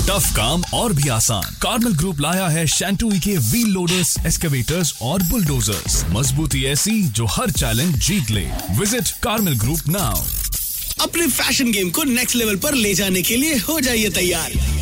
Tough काम और भी आसान। कार्मल ग्रुप लाया है शैंटूई के व्हील लोडर्स, एक्सकेवेटर्स और बुलडोजर्स। मजबूती ऐसी जो हर चैलेंज जीत ले। Visit Carmel group now. अपने फैशन गेम को नेक्स्ट लेवल पर ले जाने के लिए हो जाइए तैयार।